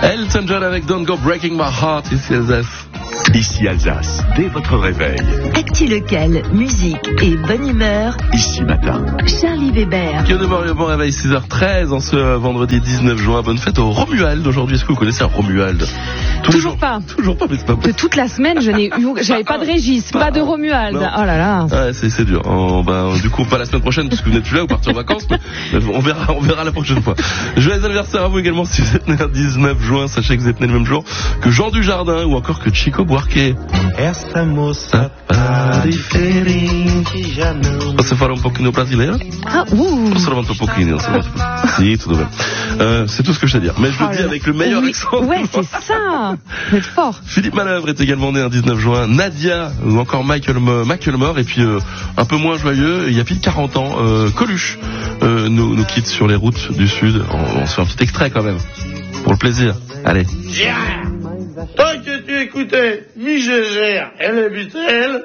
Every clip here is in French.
Elton John avec Don't Go Breaking My Heart, ici Alsace. Ici Alsace, dès votre réveil. Actu local, musique et bonne humeur. Ici matin. Charlie Weber. Bon réveil, 6h13 en ce vendredi 19 juin. Bonne fête au Romuald aujourd'hui. Est-ce que vous connaissez un Romuald? Toujours pas, mais c'est pas possible. Toute la semaine, j'avais pas de Régis, pas de Romuald. Non. Oh là là. Ouais, c'est dur. Du coup, pas la semaine prochaine, parce que vous n'êtes plus là, vous partez en vacances, mais on verra la prochaine fois. Joyeux anniversaire à vous également si vous êtes né le 19 juin. Sachez que vous êtes né le même jour que Jean Dujardin ou encore que Chico Buarque. Essa moça tá diferente, já não. Você fala pouquinho brasileiro? Você levanta pouquinho. Si, tout de même. C'est tout ce que je sais dire. Mais je le dis avec le meilleur accent. Ouais, c'est ça. Vous êtes fort. Philippe Manœuvre est également né un 19 juin. Nadia ou encore Michael Moore. Et puis un peu moins joyeux, il y a plus de 40 ans, Coluche nous quitte sur les routes du Sud. On se fait un petit extrait quand même. Pour le plaisir. Allez. Tant que tu écoutais Migégère et les Beatles,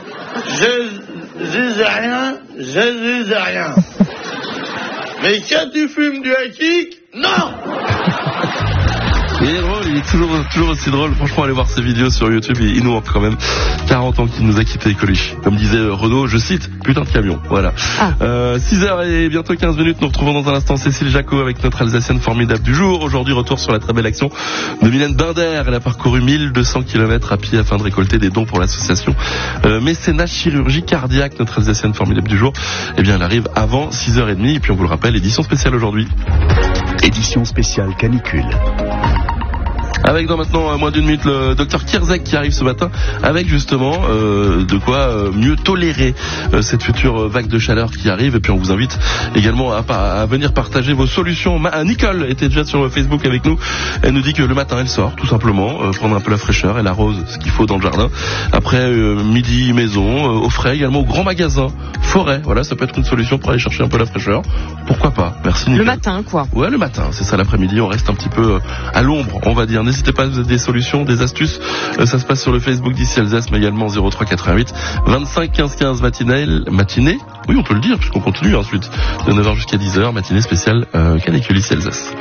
je disais rien. Mais quand tu fumes du hakik, non. Il est drôle, il est toujours aussi drôle. Franchement, allez voir ses vidéos sur YouTube. Il nous manque quand même 40 ans qu'il nous a quitté, Coluche. Comme disait Renaud, je cite, putain de camion. Voilà. 6h et bientôt 15 minutes. Nous retrouvons dans un instant Cécile Jacot avec notre Alsacienne formidable du jour. Aujourd'hui, retour sur la très belle action de Mylène Binder. Elle a parcouru 1200 km à pied afin de récolter des dons pour l'association Mécénat Chirurgie Cardiaque. Notre Alsacienne formidable du jour, eh bien, elle arrive avant 6h30. Et puis, on vous le rappelle, édition spéciale aujourd'hui. Édition spéciale canicule. Avec dans maintenant moins d'une minute le docteur Kierzek qui arrive ce matin avec justement de quoi mieux tolérer cette future vague de chaleur qui arrive. Et puis on vous invite également à venir partager vos solutions. Nicole était déjà sur Facebook avec nous. Elle nous dit que le matin elle sort tout simplement prendre un peu la fraîcheur. Elle arrose ce qu'il faut dans le jardin. Après midi maison, au frais également au grand magasin, forêt. Voilà, ça peut être une solution pour aller chercher un peu la fraîcheur. Pourquoi pas? Merci Nicole. Le matin quoi. Ouais, le matin, c'est ça. L'après-midi on reste un petit peu à l'ombre, on va dire. N'hésitez pas, vous avez des solutions, des astuces. Ça se passe sur le Facebook d'ici Alsace, mais également 03 88 25 15 15 matinée. Oui, on peut le dire, puisqu'on continue ensuite de 9h jusqu'à 10h, matinée spéciale canicule ici Alsace.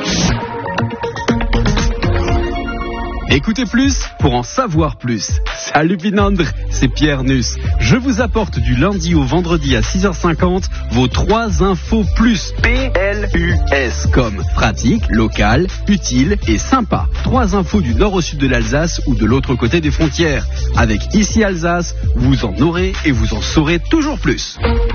Écoutez plus pour en savoir plus. Salut Pinandre, c'est Pierre Nuss. Je vous apporte du lundi au vendredi à 6h50 vos 3 infos plus. PLUS comme pratique, local, utile et sympa. 3 infos du nord au sud de l'Alsace ou de l'autre côté des frontières. Avec Ici Alsace, vous en aurez et vous en saurez toujours plus.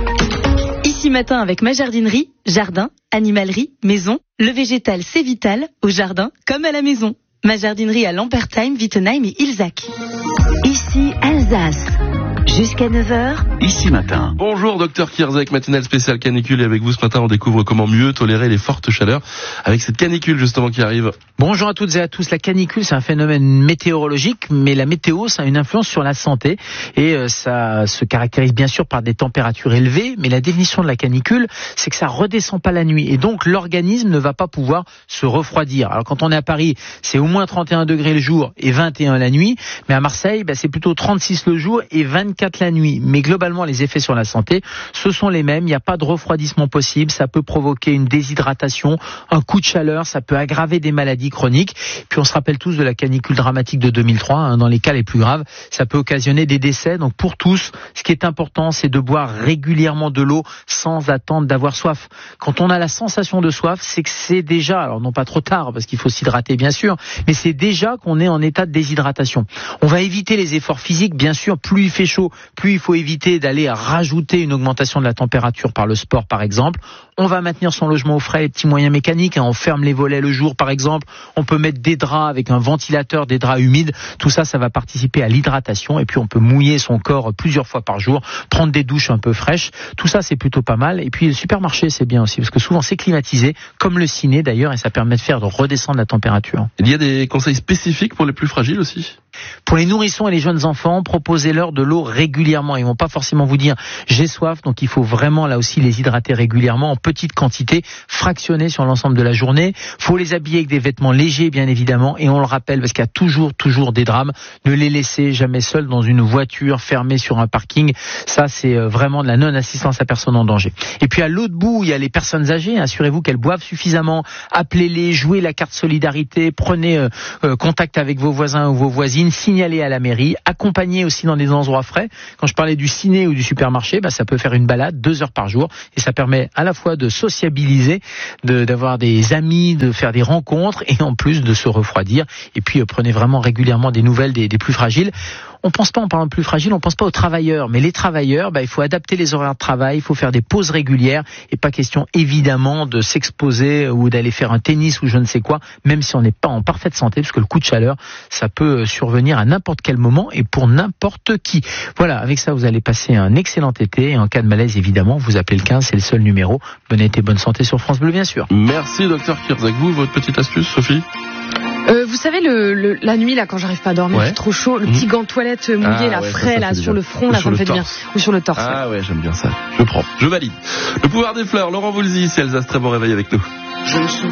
Ici matin avec ma jardinerie, jardin, animalerie, maison. Le végétal c'est vital, au jardin comme à la maison. Ma jardinerie à Lampertheim, Wittenheim et Ilzac. Ici Alsace. Jusqu'à 9h. Ici matin. Bonjour docteur Kierzek, matinale spéciale canicule. Et avec vous ce matin, on découvre comment mieux tolérer les fortes chaleurs avec cette canicule justement qui arrive. Bonjour à toutes et à tous. La canicule, c'est un phénomène météorologique, mais la météo, ça a une influence sur la santé. Et ça se caractérise bien sûr par des températures élevées, mais la définition de la canicule, c'est que ça redescend pas la nuit. Et donc, l'organisme ne va pas pouvoir se refroidir. Alors, quand on est à Paris, c'est au moins 31 degrés le jour et 21 la nuit. Mais à Marseille, c'est plutôt 36 le jour et 24 la nuit. Mais globalement, les effets sur la santé, ce sont les mêmes. Il n'y a pas de refroidissement possible. Ça peut provoquer une déshydratation, un coup de chaleur. Ça peut aggraver des maladies chroniques. Puis on se rappelle tous de la canicule dramatique de 2003. Dans les cas les plus graves, ça peut occasionner des décès. Donc pour tous, ce qui est important, c'est de boire régulièrement de l'eau sans attendre d'avoir soif. Quand on a la sensation de soif, c'est que c'est déjà, alors non pas trop tard, parce qu'il faut s'hydrater bien sûr, mais c'est déjà qu'on est en état de déshydratation. On va éviter les efforts physiques, bien sûr. Plus il fait chaud, plus il faut éviter d'aller rajouter une augmentation de la température par le sport, par exemple. On va maintenir son logement au frais, les petits moyens mécaniques. On ferme les volets le jour, par exemple. On peut mettre des draps avec un ventilateur, des draps humides. Tout ça, ça va participer à l'hydratation. Et puis, on peut mouiller son corps plusieurs fois par jour, prendre des douches un peu fraîches. Tout ça, c'est plutôt pas mal. Et puis, le supermarché, c'est bien aussi, parce que souvent, c'est climatisé, comme le ciné d'ailleurs, et ça permet de redescendre la température. Il y a des conseils spécifiques pour les plus fragiles aussi ? Pour les nourrissons et les jeunes enfants, proposez-leur de l'eau régulièrement. Ils vont pas forcément vous dire j'ai soif, donc il faut vraiment là aussi les hydrater régulièrement en petite quantité, fractionnée sur l'ensemble de la journée. Faut les habiller avec des vêtements légers, bien évidemment, et on le rappelle parce qu'il y a toujours des drames. Ne les laissez jamais seuls dans une voiture fermée sur un parking. Ça, c'est vraiment de la non-assistance à personne en danger. Et puis à l'autre bout, il y a les personnes âgées. Assurez-vous qu'elles boivent suffisamment. Appelez-les, jouez la carte solidarité, prenez contact avec vos voisins ou vos voisines, signalez à la mairie, accompagnez aussi dans des endroits frais. Quand je parlais du ciné ou du supermarché, ça peut faire une balade 2 heures par jour et ça permet à la fois de sociabiliser, d'avoir des amis, de faire des rencontres et en plus de se refroidir. Et puis prenez vraiment régulièrement des nouvelles des plus fragiles. On pense pas, en parlant de plus fragiles, on pense pas aux travailleurs. Mais les travailleurs, il faut adapter les horaires de travail, il faut faire des pauses régulières et pas question évidemment de s'exposer ou d'aller faire un tennis ou je ne sais quoi, même si on n'est pas en parfaite santé, parce que le coup de chaleur, ça peut survenir à n'importe quel moment et pour n'importe qui. Voilà, avec ça, vous allez passer un excellent été et en cas de malaise, évidemment, vous appelez le 15, c'est le seul numéro. Bon été, bonne santé sur France Bleu, bien sûr. Merci, docteur Kirzac. Vous, votre petite astuce, Sophie? Vous savez, la nuit, là, quand j'arrive pas à dormir, c'est trop chaud, le petit gant de toilette mouillé, frais, là, sur le front, là, ça me fait du bien. Ou sur le torse. Ah ouais, j'aime bien ça. Je prends. Je valide. Le pouvoir des fleurs, Laurent Voulzy, ici Alsace, très bon réveil avec nous. Je me souviens.